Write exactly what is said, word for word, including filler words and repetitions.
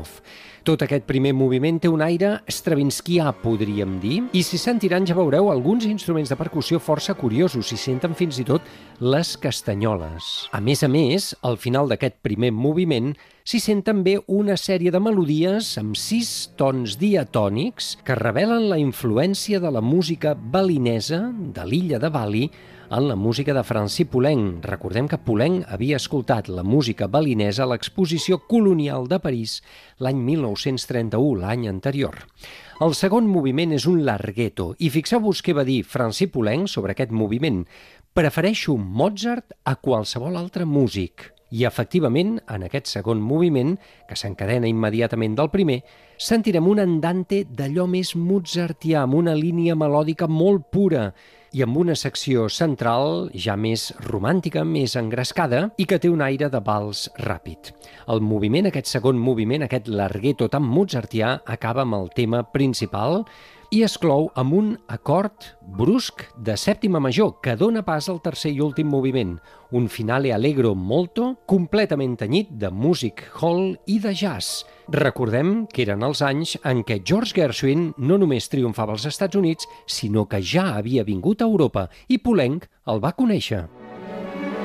Rachmaninoff. Tot aquest primer moviment té un aire stravinskià, podríem dir, i s'hi sentiran, ja veureu, alguns instruments de percussió força curiosos, s'hi senten fins i tot les castanyoles. A més a més, al final d'aquest primer moviment, s'hi sent també una sèrie de melodies amb sis tons diatònics que revelen la influència de la música balinesa de l'illa de Bali en la música de Francis Poulenc. Recordem que Poulenc havia escoltat la música balinesa a l'exposició colonial de París l'any mil nou-cents trenta-u, l'any anterior. El segon moviment és un larghetto, i fixeu-vos què va dir Francis Poulenc sobre aquest moviment. Prefereixo Mozart a qualsevol altre músic. I, efectivament, en aquest segon moviment, que s'encadena immediatament del primer, sentirem un andante d'allò més mozartià, amb una línia melòdica molt pura i amb una secció central ja més romàntica, més engrescada, i que té un aire de vals ràpid. El moviment, aquest segon moviment, aquest larghetto tan mozartià, acaba amb el tema principal i es clou amb un acord brusc de sèptima major que dona pas al tercer i últim moviment, un finale allegro molto, completament tenyit de music hall i de jazz. Recordem que eren els anys en què George Gershwin no només triomfava als Estats Units, sinó que ja havia vingut a Europa i Poulenc el va conèixer.